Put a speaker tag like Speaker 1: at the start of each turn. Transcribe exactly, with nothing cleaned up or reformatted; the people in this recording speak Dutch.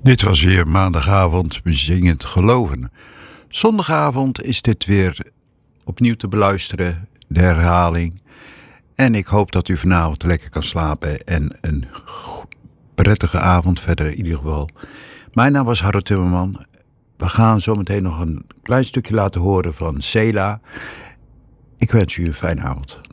Speaker 1: Dit was weer maandagavond Zingend Geloven. Zondagavond is dit weer opnieuw te beluisteren, de herhaling. En ik hoop dat u vanavond lekker kan slapen en een prettige avond verder in ieder geval. Mijn naam was Harro Timmerman. We gaan zometeen nog een klein stukje laten horen van Sela. Ik wens u een fijne avond.